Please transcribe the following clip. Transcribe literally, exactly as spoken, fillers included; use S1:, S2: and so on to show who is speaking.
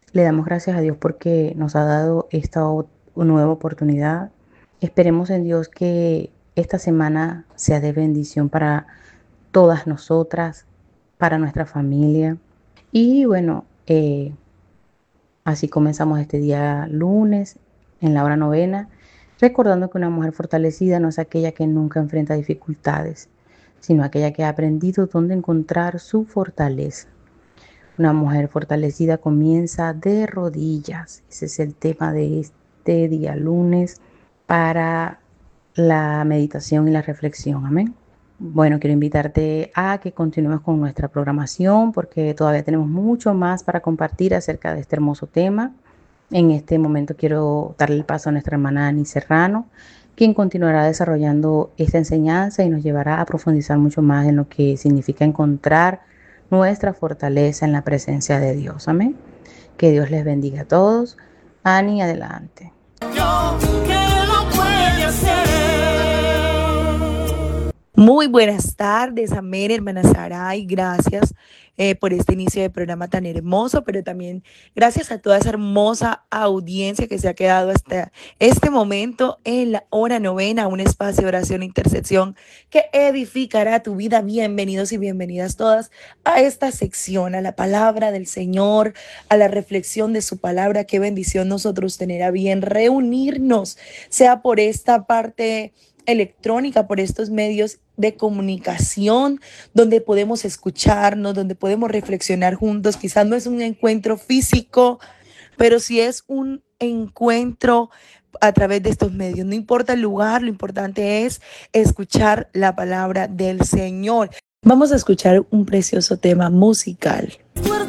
S1: Le damos gracias a Dios porque nos ha dado esta o- nueva oportunidad. Esperemos en Dios que esta semana sea de bendición para todas nosotras, para nuestra familia. Y bueno, eh, así comenzamos este día lunes en la hora novena, recordando que una mujer fortalecida no es aquella que nunca enfrenta dificultades, sino aquella que ha aprendido dónde encontrar su fortaleza. Una mujer fortalecida comienza de rodillas. Ese es el tema de este día lunes para la meditación y la reflexión. Amén. Bueno, quiero invitarte a que continuemos con nuestra programación porque todavía tenemos mucho más para compartir acerca de este hermoso tema. En este momento quiero darle el paso a nuestra hermana Ani Serrano, quien continuará desarrollando esta enseñanza y nos llevará a profundizar mucho más en lo que significa encontrar nuestra fortaleza en la presencia de Dios. Amén. Que Dios les bendiga a todos. Ani, adelante.
S2: Yo que lo puede hacer.
S3: Muy buenas tardes, amén, hermana Sara, y gracias eh, por este inicio de programa tan hermoso, pero también gracias a toda esa hermosa audiencia que se ha quedado hasta este momento en la hora novena, un espacio de oración e intercesión que edificará tu vida. Bienvenidos y bienvenidas todas a esta sección, a la palabra del Señor, a la reflexión de su palabra. Qué bendición nosotros tener a bien reunirnos, sea por esta parte electrónica, por estos medios de comunicación, donde podemos escucharnos, donde podemos reflexionar juntos. Quizás no es un encuentro físico, pero sí es un encuentro a través de estos medios. No importa el lugar, lo importante es escuchar la palabra del Señor. Vamos a escuchar un precioso tema musical.